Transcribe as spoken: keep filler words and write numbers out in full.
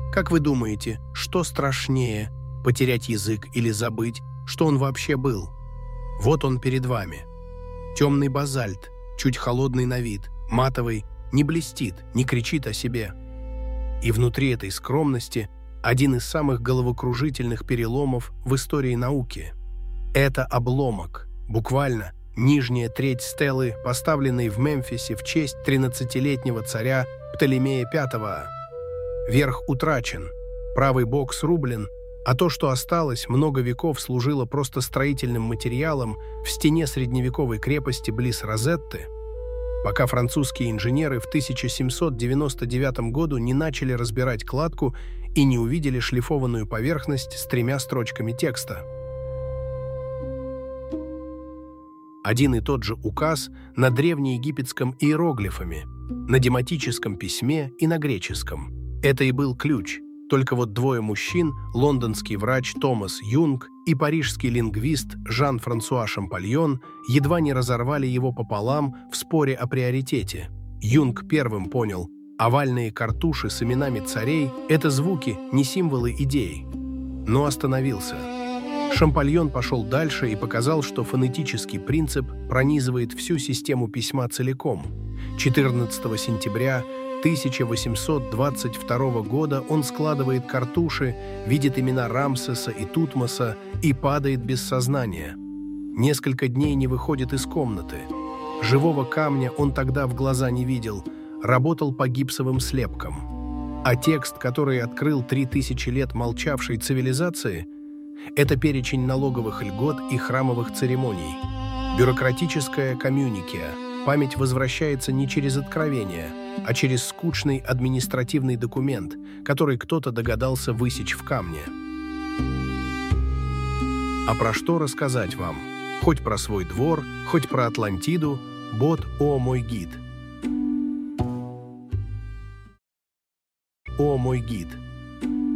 Как вы думаете, что страшнее – потерять язык или забыть, что он вообще был? Вот он перед вами. Темный базальт, чуть холодный на вид, матовый, не блестит, не кричит о себе. И внутри этой скромности один из самых головокружительных переломов в истории науки. Это обломок, буквально нижняя треть стелы, поставленной в Мемфисе в честь тринадцатилетнего царя Птолемея пятого. Верх утрачен, правый бок срублен, а то, что осталось, много веков служило просто строительным материалом в стене средневековой крепости близ Розетты, пока французские инженеры в тысяча семьсот девяносто девятом году не начали разбирать кладку и не увидели шлифованную поверхность с тремя строчками текста. Один и тот же указ на древнеегипетском иероглифами, на дематическом письме и на греческом. Это и был ключ. Только вот двое мужчин, лондонский врач Томас Юнг и парижский лингвист Жан-Франсуа Шампольон, едва не разорвали его пополам в споре о приоритете. Юнг первым понял, овальные картуши с именами царей – это звуки, не символы идей. Но остановился. Шампольон пошел дальше и показал, что фонетический принцип пронизывает всю систему письма целиком. четырнадцатого сентября тысяча восемьсот двадцать второго года он складывает картуши, видит имена Рамсеса и Тутмоса и падает без сознания. Несколько дней не выходит из комнаты. Живого камня он тогда в глаза не видел, работал по гипсовым слепкам. А текст, который открыл три тысячи лет молчавшей цивилизации, это перечень налоговых льгот и храмовых церемоний. Бюрократическая коммюникия. Память возвращается не через откровение, а через скучный административный документ, который кто-то догадался высечь в камне. А про что рассказать вам? Хоть про свой двор, хоть про Атлантиду, бот «О, мой гид». «О, мой гид»